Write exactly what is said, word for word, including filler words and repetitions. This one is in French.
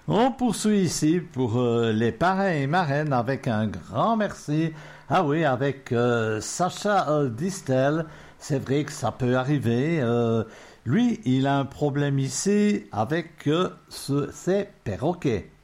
On poursuit ici pour euh, les parrains et marraines avec un grand merci. Ah oui, avec euh, Sacha euh, Distel. C'est vrai que ça peut arriver. Euh, lui, il a un problème ici avec euh, ce, ses perroquets.